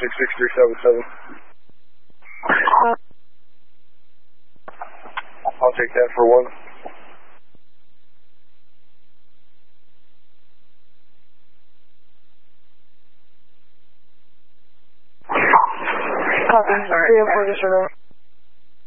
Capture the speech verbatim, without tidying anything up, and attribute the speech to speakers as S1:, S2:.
S1: six six three seven seven.
S2: Uh,
S1: I'll take that for one.
S2: Copy. three oh four, just remember.